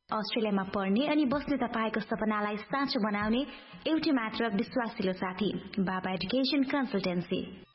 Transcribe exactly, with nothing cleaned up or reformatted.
अस्ट्रेलियामा पढ्ने अनि बस्ने तपाईको सपनालाई साँचो बनाउने एउटै मात्र विश्वासिलो साथी बाबा एजुकेसन कन्सल्टेन्सी।